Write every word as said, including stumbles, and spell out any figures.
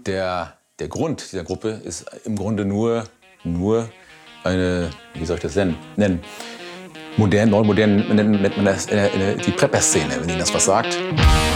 Der, der Grund dieser Gruppe ist im Grunde nur, nur eine, wie soll ich das nennen? nennen? Modern, neumodern nennt man das äh, die Prepper-Szene, wenn Ihnen das was sagt.